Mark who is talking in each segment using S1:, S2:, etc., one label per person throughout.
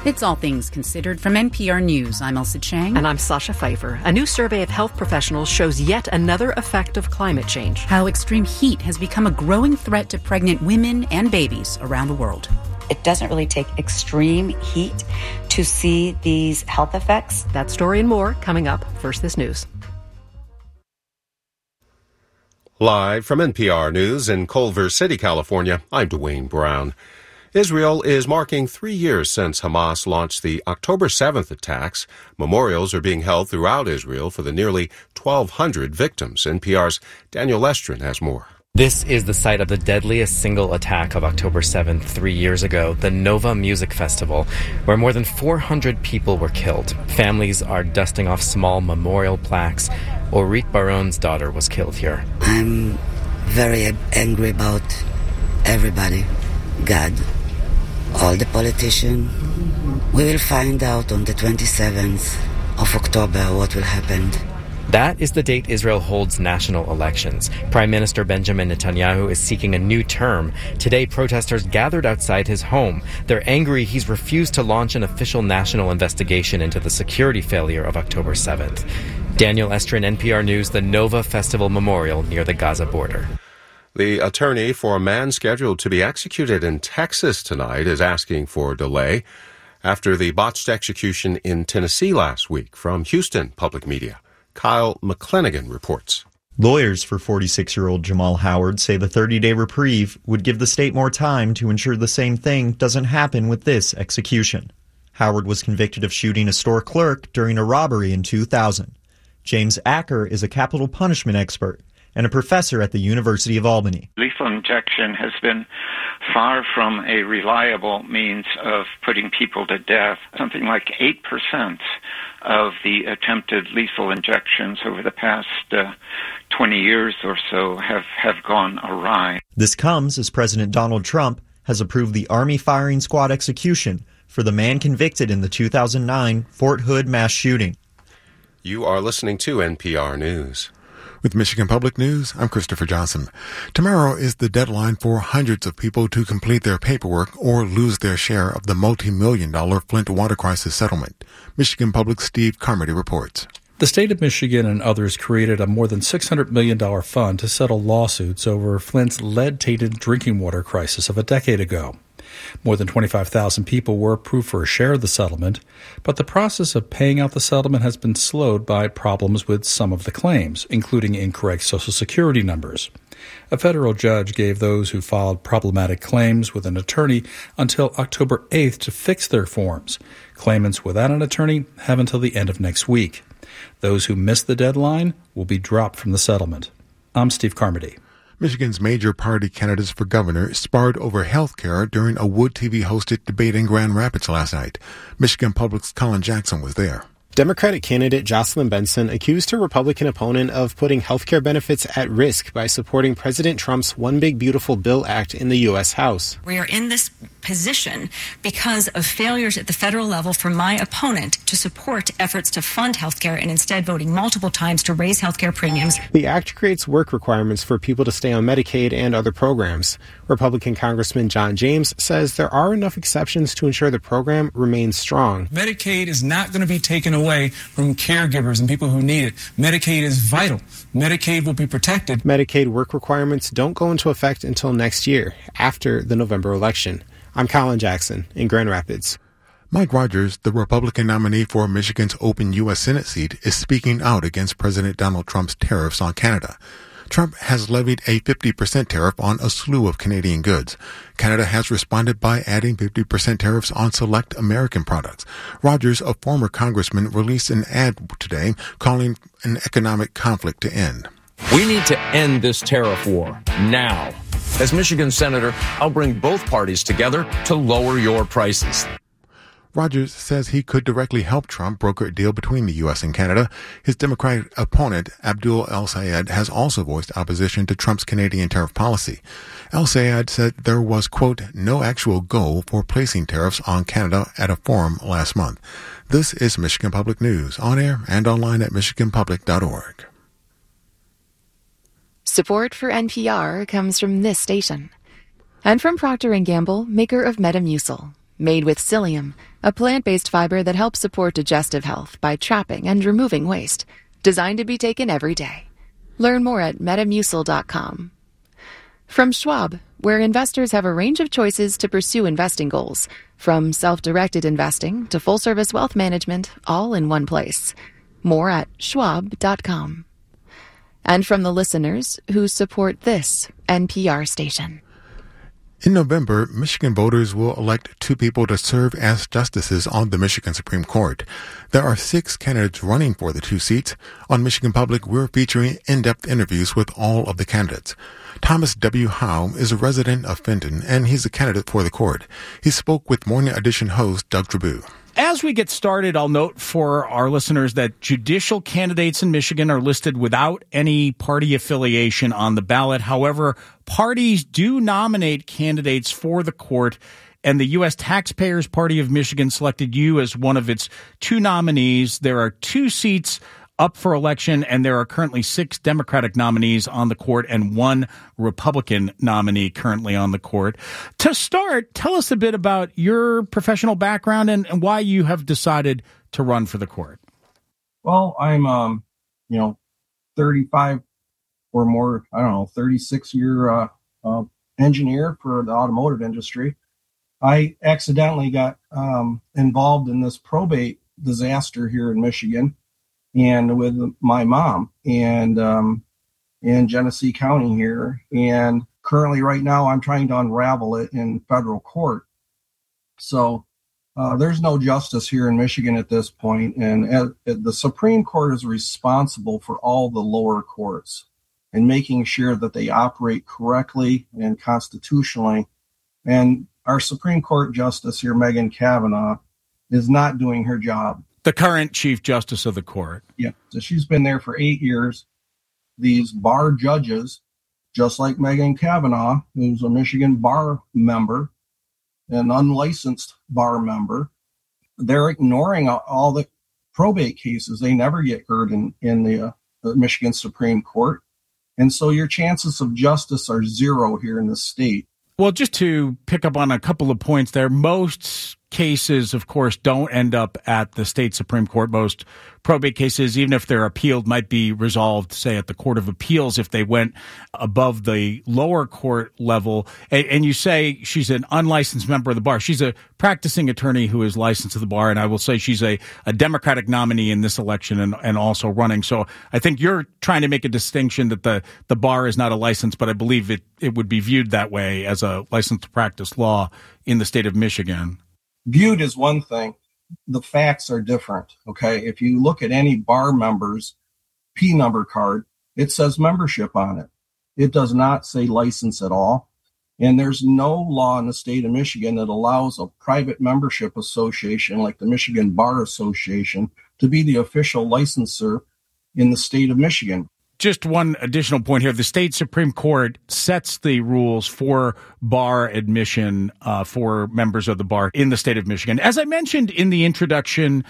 S1: It's All Things Considered from NPR News. I'm Elsa Chang.
S2: And I'm Sasha Pfeiffer. A new survey of health professionals shows yet another effect of climate change.
S1: How extreme heat has become a growing threat to pregnant women and babies around the world.
S3: It doesn't really take extreme heat to see these health effects.
S2: That story and more coming up. First, this news.
S4: Live from NPR News in Culver City, California, I'm Dwayne Brown. Israel is marking 3 years since Hamas launched the October 7th attacks. Memorials are being held throughout Israel for the nearly 1,200 victims. NPR's Daniel Lestrin has more.
S5: This is the site of the deadliest single attack of October 7th 3 years ago, the Nova Music Festival, where more than 400 people were killed. Families are dusting off small memorial plaques. Orit Baron's daughter was killed here.
S6: I'm very angry about everybody. God, all the politicians. We will find out on the 27th of October what will happen.
S5: That is the date Israel holds national elections. Prime Minister Benjamin Netanyahu is seeking a new term. Today, protesters gathered outside his home. They're angry he's refused to launch an official national investigation into the security failure of October 7th. Daniel Estrin, NPR News, the Nova Festival Memorial near the Gaza border.
S4: The attorney for a man scheduled to be executed in Texas tonight is asking for a delay after the botched execution in Tennessee last week. From Houston Public Media, Kyle McClanagan reports.
S7: Lawyers for 46-year-old Jamal Howard say the 30-day reprieve would give the state more time to ensure the same thing doesn't happen with this execution. Howard was convicted of shooting a store clerk during a robbery in 2000. James Acker is a capital punishment expert and a professor at the University of Albany.
S8: Lethal injection has been far from a reliable means of putting people to death. Something like 8% of the attempted lethal injections over the past 20 years or so have gone awry.
S7: This comes as President Donald Trump has approved the Army firing squad execution for the man convicted in the 2009 Fort Hood mass shooting.
S4: You are listening to NPR News.
S9: With Michigan Public News, I'm Christopher Johnson. Tomorrow is the deadline for hundreds of people to complete their paperwork or lose their share of the multi-million-dollar Flint water crisis settlement. Michigan Public's Steve Carmody reports.
S10: The state of Michigan and others created a more than $600 million fund to settle lawsuits over Flint's lead-tainted drinking water crisis of a decade ago. More than 25,000 people were approved for a share of the settlement, but the process of paying out the settlement has been slowed by problems with some of the claims, including incorrect Social Security numbers. A federal judge gave those who filed problematic claims with an attorney until October 8th to fix their forms. Claimants without an attorney have until the end of next week. Those who miss the deadline will be dropped from the settlement. I'm Steve Carmody.
S9: Michigan's major party candidates for governor sparred over health care during a Wood TV-hosted debate in Grand Rapids last night. Michigan Public's Colin Jackson was there.
S11: Democratic candidate Jocelyn Benson accused her Republican opponent of putting healthcare benefits at risk by supporting President Trump's One Big Beautiful Bill Act in the U.S. House.
S12: We are in this position because of failures at the federal level from my opponent to support efforts to fund healthcare and instead voting multiple times to raise healthcare premiums.
S11: The act creates work requirements for people to stay on Medicaid and other programs. Republican Congressman John James says there are enough exceptions to ensure the program remains strong.
S13: Medicaid is not going to be taken away from caregivers and people who need it. Medicaid is vital. Medicaid will be protected.
S11: Medicaid work requirements don't go into effect until next year, after the November election. I'm Colin Jackson in Grand Rapids.
S9: Mike Rogers, the Republican nominee for Michigan's open U.S. Senate seat, is speaking out against President Donald Trump's tariffs on Canada. Trump has levied a 50% tariff on a slew of Canadian goods. Canada has responded by adding 50% tariffs on select American products. Rogers, a former congressman, released an ad today calling an economic conflict to end.
S14: We need to end this tariff war now. As Michigan Senator, I'll bring both parties together to lower your prices.
S9: Rogers says he could directly help Trump broker a deal between the U.S. and Canada. His Democratic opponent, Abdul El-Sayed, has also voiced opposition to Trump's Canadian tariff policy. El-Sayed said there was, quote, no actual goal for placing tariffs on Canada at a forum last month. This is Michigan Public News, on air and online at michiganpublic.org.
S15: Support for NPR comes from this station and from Procter & Gamble, maker of Metamucil. made with psyllium, a plant-based fiber that helps support digestive health by trapping and removing waste. Designed to be taken every day. Learn more at Metamucil.com. From Schwab, where investors have a range of choices to pursue investing goals, from self-directed investing to full-service wealth management, all in one place. More at Schwab.com. And from the listeners who support this NPR station.
S9: In November, Michigan voters will elect 2 people to serve as justices on the Michigan Supreme Court. There are 6 candidates running for the 2 seats. On Michigan Public, we're featuring in-depth interviews with all of the candidates. Thomas W. Howe is a resident of Fenton, and he's a candidate for the court. He spoke with Morning Edition host Doug Trabue.
S16: As we get started, I'll note for our listeners that judicial candidates in Michigan are listed without any party affiliation on the ballot. However, parties do nominate candidates for the court, and the U.S. Taxpayers Party of Michigan selected you as one of its 2 nominees. There are 2 seats up for election, and there are currently 6 Democratic nominees on the court and 1 Republican nominee currently on the court. To start, tell us a bit about your professional background and why you have decided to run for the court.
S17: Well, I'm, 35 or more, 36-year engineer for the automotive industry. I accidentally got involved in this probate disaster here in Michigan, and with my mom and in Genesee County here. And currently right now I'm trying to unravel it in federal court. So there's no justice here in Michigan at this point. And the Supreme Court is responsible for all the lower courts and making sure that they operate correctly and constitutionally. And our Supreme Court Justice here, Megan Kavanaugh, is not doing her job.
S16: The current Chief Justice of the court.
S17: Yeah, so she's been there for 8 years. These bar judges, just like Megan Kavanaugh, who's a Michigan bar member, an unlicensed bar member, they're ignoring all the probate cases. They never get heard in the Michigan Supreme Court. And so your chances of justice are 0 here in the state.
S16: Well, just to pick up on a couple of points there, most cases, of course, don't end up at the state Supreme Court. Most probate cases, even if they're appealed, might be resolved, say, at the Court of Appeals if they went above the lower court level. And you say she's an unlicensed member of the bar. She's a practicing attorney who is licensed to the bar, and I will say she's a Democratic nominee in this election and also running. So I think you're trying to make a distinction that the bar is not a license, but I believe it would be viewed that way as a license to practice law in the state of Michigan.
S17: Viewed is one thing. The facts are different. Okay. If you look at any bar member's P number card, it says membership on it. It does not say license at all. And there's no law in the state of Michigan that allows a private membership association like the Michigan Bar Association to be the official licensor in the state of Michigan.
S16: Just one additional point here. The state Supreme Court sets the rules for bar admission for members of the bar in the state of Michigan. As I mentioned in the introduction,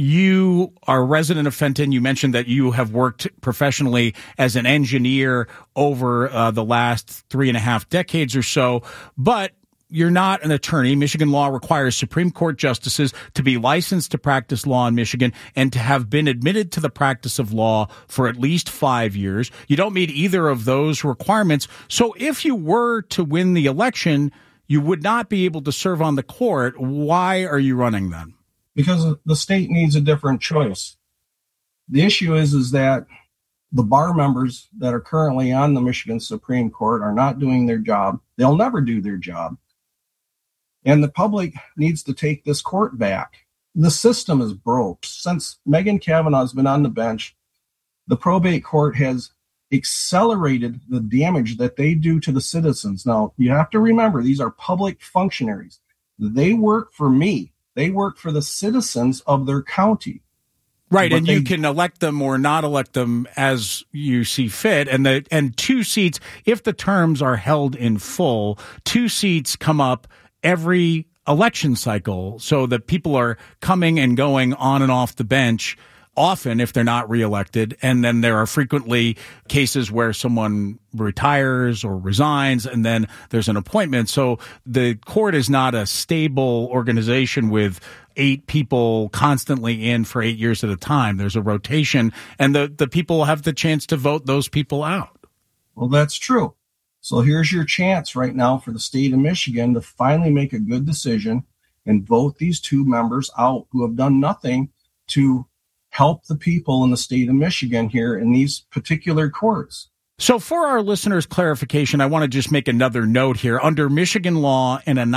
S16: you are a resident of Fenton. You mentioned that you have worked professionally as an engineer over the last 3.5 decades or so, but you're not an attorney. Michigan law requires Supreme Court justices to be licensed to practice law in Michigan and to have been admitted to the practice of law for at least 5 years. You don't meet either of those requirements. So if you were to win the election, you would not be able to serve on the court. Why are you running then?
S17: Because the state needs a different choice. The issue is that the bar members that are currently on the Michigan Supreme Court are not doing their job. They'll never do their job. And the public needs to take this court back. The system is broke. Since Megan Kavanaugh has been on the bench, the probate court has accelerated the damage that they do to the citizens. Now, you have to remember, these are public functionaries. They work for me. They work for the citizens of their county.
S16: Right, but you can elect them or not elect them as you see fit. And 2 seats, if the terms are held in full, 2 seats come up every election cycle so that people are coming and going on and off the bench often if they're not reelected. And then there are frequently cases where someone retires or resigns, and then there's an appointment. So the court is not a stable organization with 8 people constantly in for 8 years at a time. There's a rotation, and the people have the chance to vote those people out.
S17: Well, that's true. So here's your chance right now for the state of Michigan to finally make a good decision and vote these 2 members out who have done nothing to help the people in the state of Michigan here in these particular courts.
S16: So for our listeners' clarification, I want to just make another note here. Under Michigan law and a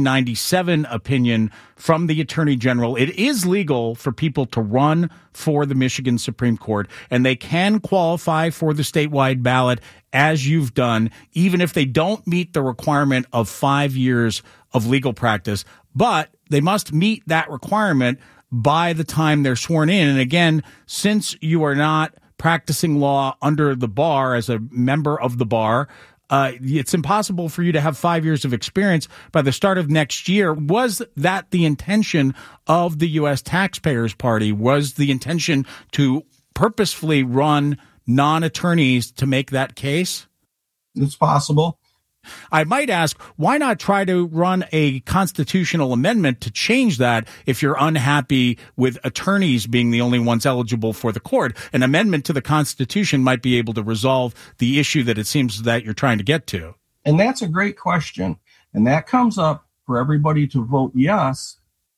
S16: 1997 opinion from the Attorney General, it is legal for people to run for the Michigan Supreme Court, and they can qualify for the statewide ballot as you've done, even if they don't meet the requirement of 5 years of legal practice. But they must meet that requirement by the time they're sworn in. And again, since you are not practicing law under the bar as a member of the bar, it's impossible for you to have 5 years of experience by the start of next year. Was that the intention of the U.S. Taxpayers Party? Was the intention to purposefully run non-attorneys to make that case?
S17: It's possible.
S16: I might ask, why not try to run a constitutional amendment to change that if you're unhappy with attorneys being the only ones eligible for the court? An amendment to the Constitution might be able to resolve the issue that it seems that you're trying to get to.
S17: And that's a great question. And that comes up for everybody to vote yes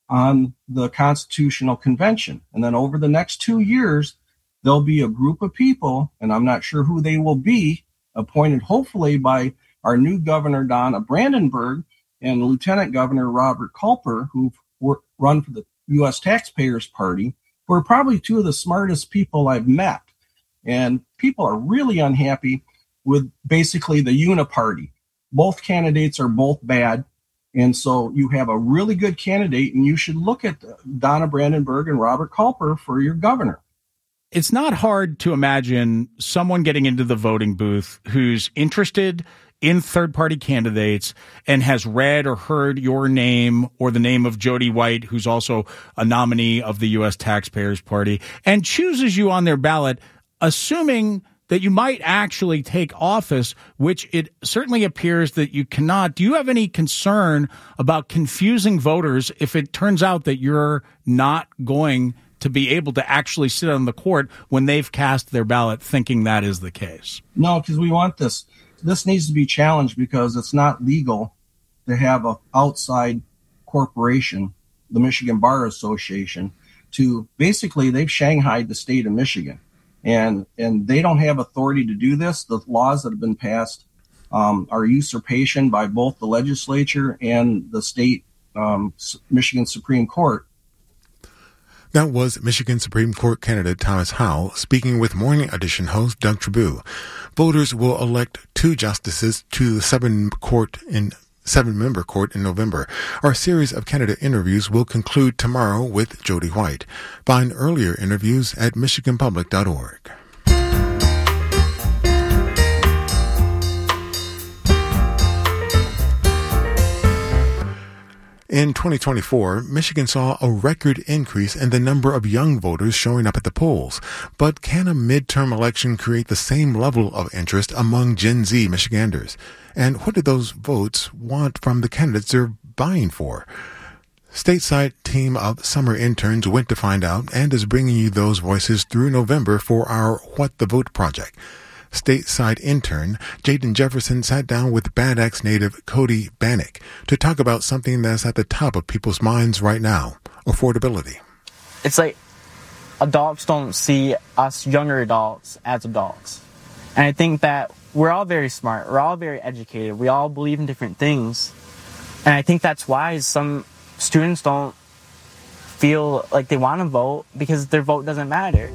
S17: on the Constitutional Convention. And then over the next 2 years, there'll be a group of people, and I'm not sure who they will be, appointed hopefully by our new governor, Donna Brandenburg, and Lieutenant Governor Robert Culper, who've run for the U.S. Taxpayers Party, who are probably 2 of the smartest people I've met. And people are really unhappy with basically the uniparty. Both candidates are both bad. And so you have a really good candidate, and you should look at Donna Brandenburg and Robert Culper for your governor.
S16: It's not hard to imagine someone getting into the voting booth who's interested in third-party candidates and has read or heard your name or the name of Jody White, who's also a nominee of the U.S. Taxpayers Party, and chooses you on their ballot, assuming that you might actually take office, which it certainly appears that you cannot. Do you have any concern about confusing voters if it turns out that you're not going to be able to actually sit on the court when they've cast their ballot thinking that is the case?
S17: No, because we want this. This needs to be challenged because it's not legal to have an outside corporation, the Michigan Bar Association, to basically they've shanghaied the state of Michigan. And they don't have authority to do this. The laws that have been passed are usurpation by both the legislature and the state Michigan Supreme Court.
S9: That was Michigan Supreme Court candidate Thomas Howell speaking with Morning Edition host Doug Tribou. Voters will elect 2 justices to the 7-member court in November. Our series of candidate interviews will conclude tomorrow with Jody White. Find earlier interviews at michiganpublic.org. In 2024, Michigan saw a record increase in the number of young voters showing up at the polls. But can a midterm election create the same level of interest among Gen Z Michiganders? And what do those votes want from the candidates they're vying for? Stateside team of summer interns went to find out and is bringing you those voices through November for our What the Vote project. Stateside intern Jaden Jefferson sat down with Bad Axe native Cody Bannock to talk about something that's at the top of people's minds right now, affordability.
S18: It's like adults don't see us younger adults as adults. And I think that we're all very smart. We're all very educated. We all believe in different things. And I think that's why some students don't feel like they want to vote because their vote doesn't matter.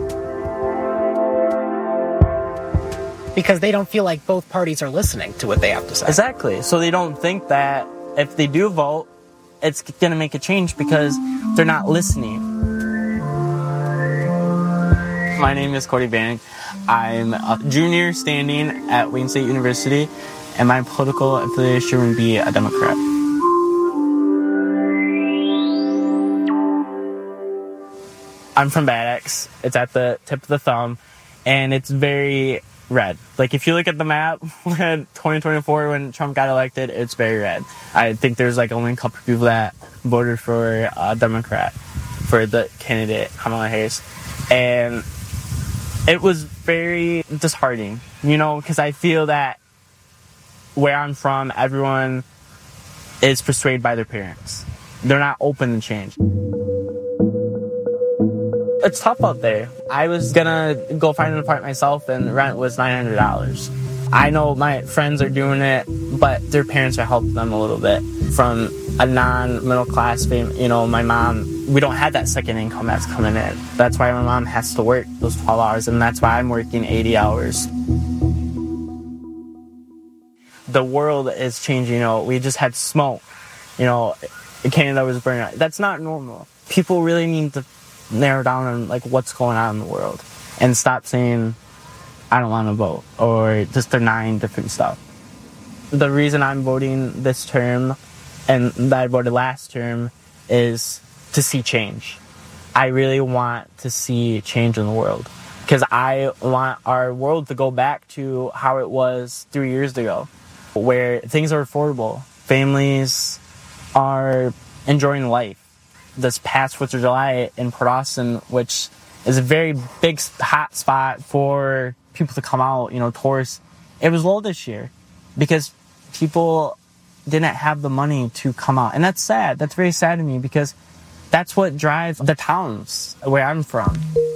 S19: Because they don't feel like both parties are listening to what they have to say.
S18: Exactly. So they don't think that if they do vote, it's going to make a change because they're not listening. My name is Cody Bannock. I'm a junior standing at Wayne State University, and my political affiliation would be a Democrat. I'm from Bad Axe. It's at the tip of the thumb, and it's very red. Like, if you look at the map, 2024, when Trump got elected, it's very red. I think there's like only a couple of people that voted for Democrat, for the candidate, Kamala Harris. And it was very disheartening, because I feel that where I'm from, everyone is persuaded by their parents. They're not open to change. It's tough out there. I was gonna go find an apartment myself, and rent was $900. I know my friends are doing it, but their parents are helping them a little bit. From a non-middle class family, my mom, we don't have that second income that's coming in. That's why my mom has to work those 12 hours, and that's why I'm working 80 hours. The world is changing, we just had smoke. Canada was burning out. That's not normal. People really need to narrow down on what's going on in the world and stop saying I don't want to vote or just denying different stuff. The reason I'm voting this term and that I voted last term is to see change. I really want to see change in the world because I want our world to go back to how it was 3 years ago, where things are affordable, families are enjoying life. This past 4th of July in Port Austin, which is a very big hot spot for people to come out, tourists, it was low this year because people didn't have the money to come out. And that's sad. That's very sad to me because that's what drives the towns where I'm from.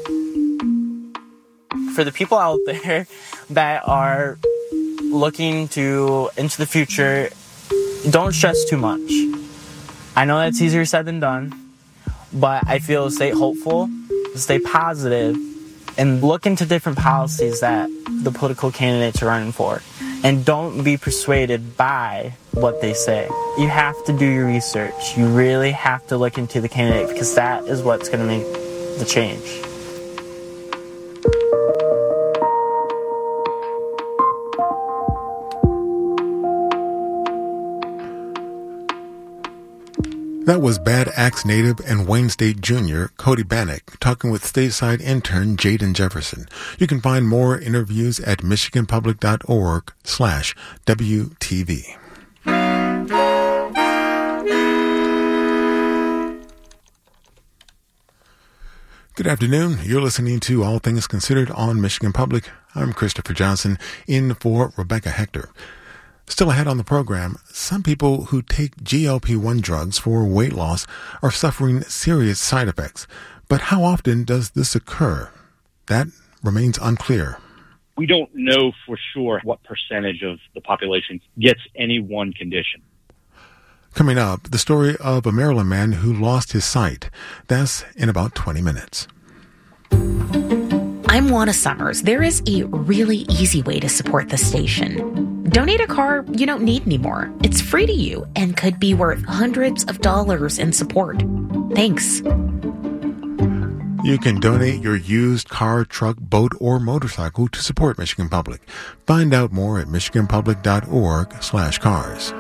S18: For the people out there that are looking into the future, don't stress too much. I know that's easier said than done, but I feel stay hopeful, stay positive, and look into different policies that the political candidates are running for. And don't be persuaded by what they say. You have to do your research. You really have to look into the candidate because that is what's going to make the change.
S9: That was Bad Axe native and Wayne State Jr. Cody Bannock talking with stateside intern Jaden Jefferson. You can find more interviews at michiganpublic.org/WTV. Good afternoon. You're listening to All Things Considered on Michigan Public. I'm Christopher Johnson, in for Rebecca Hector. Still ahead on the program, some people who take GLP-1 drugs for weight loss are suffering serious side effects. But how often does this occur? That remains unclear.
S20: We don't know for sure what percentage of the population gets any one condition.
S9: Coming up, the story of a Maryland man who lost his sight. That's in about 20 minutes.
S21: I'm Juana Summers. There is a really easy way to support the station. Donate a car you don't need anymore. It's free to you and could be worth hundreds of dollars in support. Thanks.
S9: You can donate your used car, truck, boat, or motorcycle to support Michigan Public. Find out more at michiganpublic.org/cars.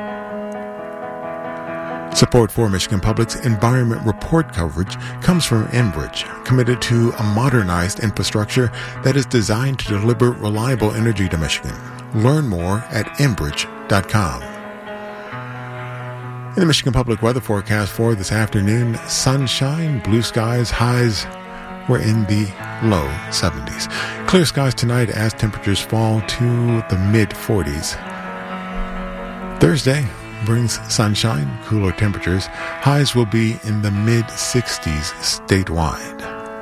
S9: Support for Michigan Public's Environment Report coverage comes from Enbridge, committed to a modernized infrastructure that is designed to deliver reliable energy to Michigan. Learn more at enbridge.com. In the Michigan Public weather forecast for this afternoon, sunshine, blue skies, highs were in the low 70s. Clear skies tonight as temperatures fall to the mid-40s. Thursday brings sunshine, cooler temperatures. Highs will be in the mid-60s statewide.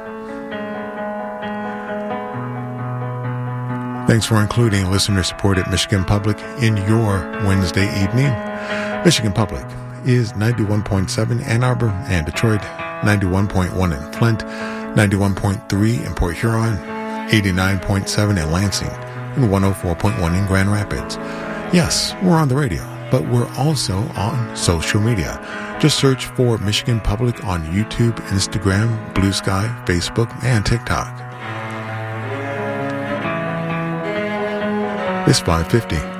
S9: Thanks for including listener support at Michigan Public in your Wednesday evening. Michigan Public is 91.7 Ann Arbor and Detroit, 91.1 in Flint, 91.3 in Port Huron, 89.7 in Lansing, and 104.1 in Grand Rapids. Yes, we're on the radio, but we're also on social media. Just search for Michigan Public on YouTube, Instagram, Blue Sky, Facebook, and TikTok. It's 5:50.